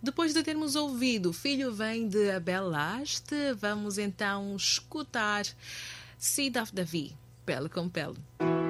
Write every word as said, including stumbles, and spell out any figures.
Depois de termos ouvido Filho Vem de Abel Last, vamos então escutar Seed of Davi, pele com pele.